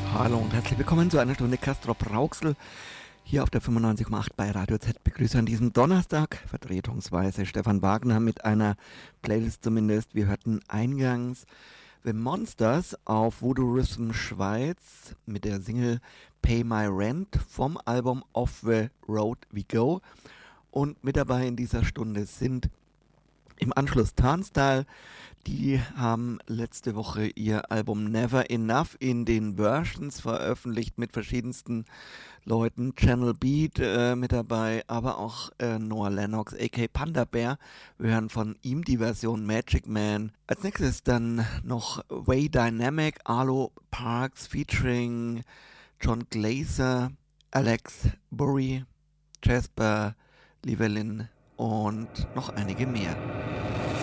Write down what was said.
Hallo und herzlich willkommen zu einer Stunde Castrop Rauxel hier auf der 95,8 bei Radio Z. Begrüße an diesem Donnerstag vertretungsweise Stefan Wagner mit einer Playlist zumindest. Wir hörten eingangs The Monsters auf Voodoo Rhythm Schweiz mit der Single Pay My Rent vom Album Off the Road We Go. Und mit dabei in dieser Stunde sind im Anschluss Turnstile. Die haben letzte Woche ihr Album Never Enough in den Versions veröffentlicht mit verschiedensten Leuten. Channel Beat mit dabei, aber auch Noah Lennox, a.k.a. Panda Bear. Wir hören von ihm die Version Magic Man. Als nächstes dann noch Way Dynamic, Arlo Parks featuring John Glazer, Alex Burry, Jasper Llewellyn und noch einige mehr.